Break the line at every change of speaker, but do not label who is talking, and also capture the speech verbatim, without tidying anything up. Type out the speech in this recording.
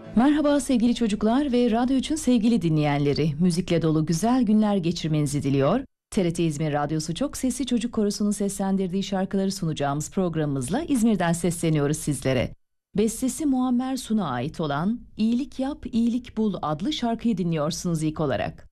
Merhaba sevgili çocuklar ve Radyo üçün sevgili dinleyenleri. Müzikle dolu güzel günler geçirmenizi diliyor. T R T İzmir Radyosu Çok Sesli Çocuk Korosu'nun seslendirdiği şarkıları sunacağımız programımızla İzmir'den sesleniyoruz sizlere. Bestesi Muammer Sun'a ait olan "İyilik Yap, İyilik Bul" adlı şarkıyı dinliyorsunuz ilk olarak.